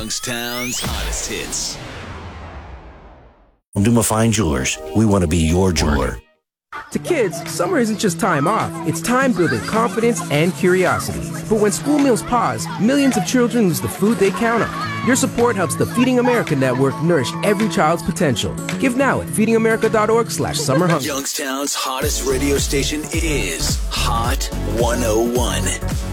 Youngstown's hottest hits. Duma Fine Jewelers. We want to be your jeweler. To kids, summer isn't just time off. It's time building confidence and curiosity. But when school meals pause, millions of children lose the food they count on. Your support helps the Feeding America Network nourish every child's potential. Give now at feedingamerica.org/summerhunger. Youngstown's hottest radio station is Hot 101.